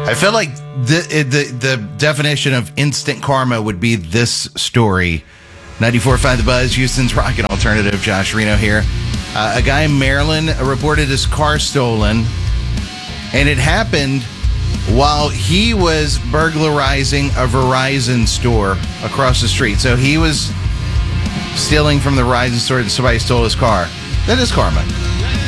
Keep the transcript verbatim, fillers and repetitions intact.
I feel like the, the the definition of instant karma would be this story. ninety-four point five The Buzz, Houston's Rocket Alternative. Josh Reno here. Uh, a guy in Maryland reported his car stolen, and it happened while he was burglarizing a Verizon store across the street. So he was stealing from the Verizon store and somebody stole his car. That is karma.